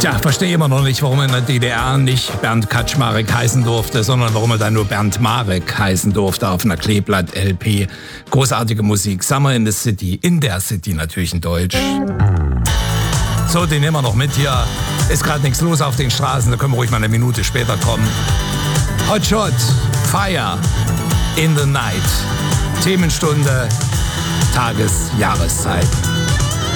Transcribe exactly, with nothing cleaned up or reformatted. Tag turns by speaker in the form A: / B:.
A: Tja, verstehe immer noch nicht, warum er in der D D R nicht Bernd Kaczmarek heißen durfte, sondern warum er dann nur Bernd Marek heißen durfte auf einer Kleeblatt-L P. Großartige Musik. Summer in the City. In der City natürlich in Deutsch. So, den nehmen wir noch mit hier. Ist gerade nichts los auf den Straßen, da können wir ruhig mal eine Minute später kommen. Hot Shot, Fire in the Night. Themenstunde, Tages-, Jahreszeiten.